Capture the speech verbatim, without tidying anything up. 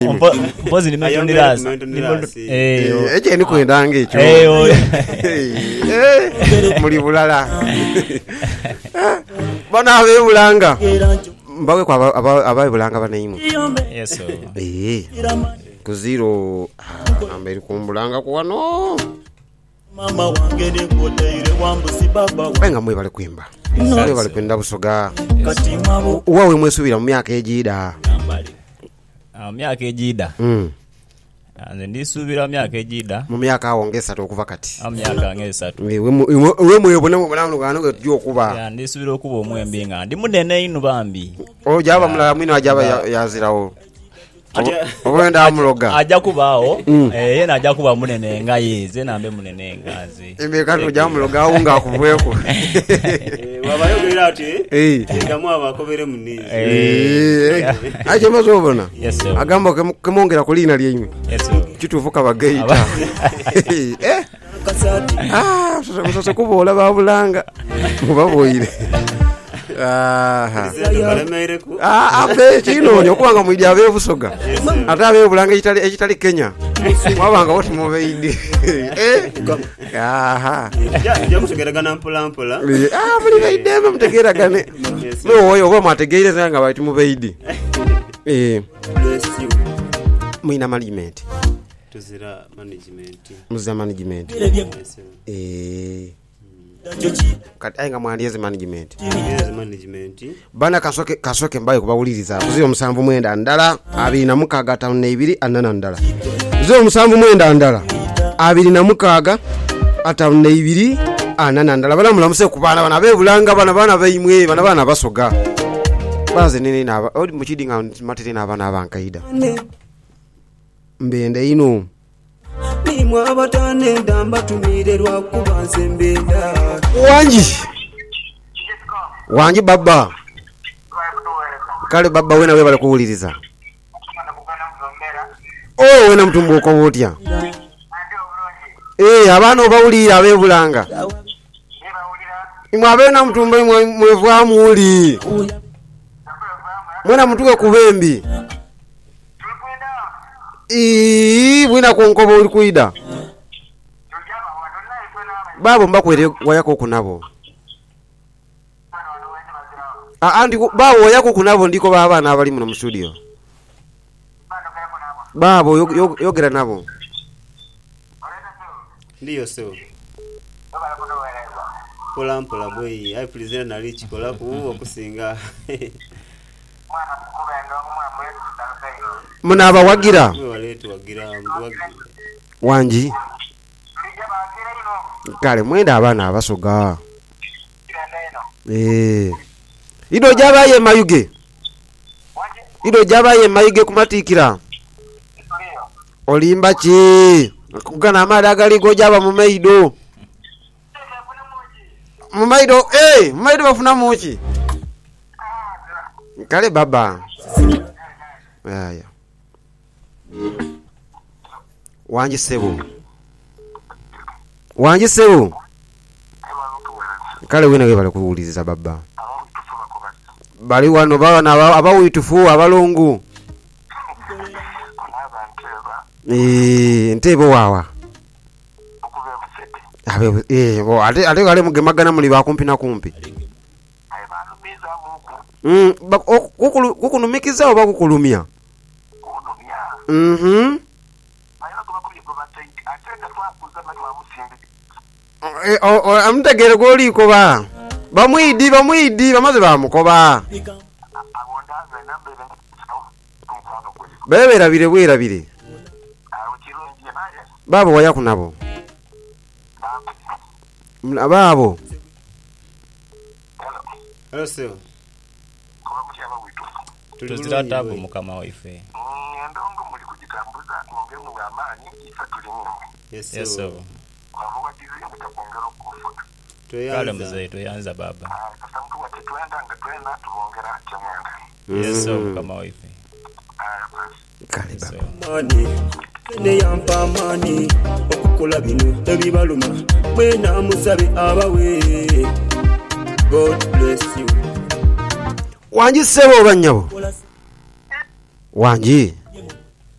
Mpozi nimetundirazi. Eh, eje ni kwendanga ekyo. Eh, muri bulala. Bana abe bulanga. Mbawe kwa abaye bulanga banaimu. Yes sir. Eh. Kuziro amberi kumbulanga kwano. Mama wange ne koteire wambusi baba. Benga mwe bale kwimba. Mwe bale kwenda busoga. Uwawe mwesubira mu myaka ejida. Ah myaka ejida. Mm. Ande ndisubira myaka ejida. Mu myaka awongesa to okuva kati. Am myaka ngesatu. We we mwe yobona mu bulano gano gyo okuba. Ya ndisubira okuba omwembi nga ndi munene inu bambi. O jaba mulala mwino ajaba yazirawo. Obwenda amuloga. Aja kubaawo. Eh yena aja kuba munene nga yeze nambe munene ngazi. Embe katu jamuloga unga akuvweko. Eh wabayogera ati eh ndamu abakobere munini. Eh aje mazobona. Yes sir. Agamba kemongera kulina lyenyu. Yes sir. Kituvuka bagaita. Eh ah sasa kubola babulanga. Mubaboyire. Ah ah abe chino nyokwanga mwidi abe busoga ata abe bulanga itali ekitali Kenya mwabanga woti mubeidi eh aha ya musogera gana mpola mpola ah muri beide mutegera gane no oyo oba mategeire zanga bati mubeidi eh mwina management tuzira management muzira management eh kati ainga mwandieze management yes management bana kasoke kasoke mbaye kubawuliriza kuziro musanvu mwenda ndala abiri na mukaga tano na ibiri anana ndala ziro musanvu mwenda ndala abiri na mukaga atano na ibiri anana ndala bana mulamuse kubana bana bebulanga bana bana bayimwe bana bana basoga baze nene naba odi muchidinga matete nabana abankaida mbende ino ni mwabatane ndamba tumirerwa kubanze mbenda wanji wanji baba kale baba wena we bale kuwuliriza oh wena mtumbo ko wotya eh abana obawulira abebulanga imwe abena mtumbo imwe mwevwa muli mwena mtuke kubembi ii bwina konkobo uli kuida babo mbakwere wayako kunabo a andi babo wayako kunabo ndiko baba na abali mu studio babo yogera nabo ndiyo so pola pola boy ai president na rich pola ku okusinga mwana mukubendo mwana muna abawagira wanji kale mwenda abana abasoga eh ido jabaye mayuge ido jabaye mayuge kumatikira olimba chi kugana amadagali go jaba mu maido mu maido eh mu maido bafuna muchi kale baba aya wanji sebo wanji sebo kale wena we bale kuwuliza baba bali wano bana abawitufu abalongo eh ntebo wawa abe eh bo ate ate kale mugemagana muli bakumpi na kumpi mm bakukulu kukunumikiza oba kukulumia mhm eh o amtegere goli ko ba bamwidi bamwidi bamaze bamukoba bebe rabire bwe rabire babo waya kunabo babo hello sir tuzira tabu mukama waife ndongo muri kujitambuza ngombe mu amani ifatulimo yes yes sir wavuga kizi mtakongera kufuta kale mzee tuanza baba sasa mtu atitwenda ngatwenda tubongera cyamwanga yes sir mukama waife kale baba mani ne yampa mani okukola bino ebibaluma mwena musabe abawe God bless you wanji sebo banyabo wanji